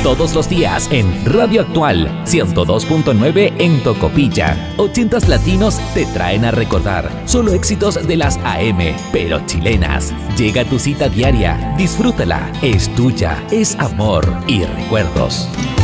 Todos los días en Radio Actual 102.9 en Tocopilla. 80s latinos te traen a recordar solo éxitos de las AM, pero chilenas. Llega a tu cita diaria, disfrútala, es tuya, es amor y recuerdos.